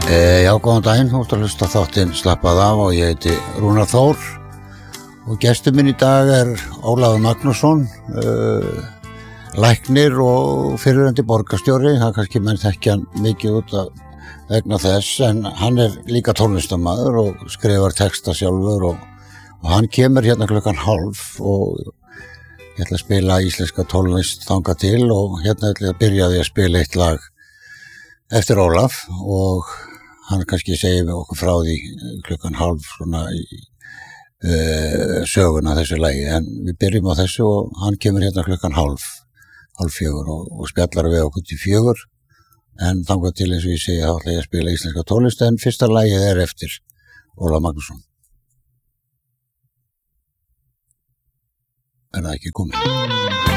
Já, góðan daginn, þú ert að hlusta þáttinn Slappað af og ég heiti Rúnar Þór og gestur minn í dag Ólafur Magnússon, læknir og fyrrverandi borgarstjóri. Það kannski menn þekkja hann mikið út af vegna þess, en hann líka tónlistarmaður og skrifar texta sjálfur og hann kemur hérna 12:30 og ég ætla að spila íslenska tónlist þangað til og hérna ætla ég að byrja því að spila eitt lag eftir Ólaf og hann kannski segir okkur frá því 3:30 svona í söguna þessu lagi, en við byrjum á þessu og hann kemur hérna 3:30 og spjallar við okkur til 4, en þangað til eins og ég segi þá ætla ég að spila íslenska tónlist, en fyrsta lagið eftir Ólaf Magnússon. Er það ekki komið?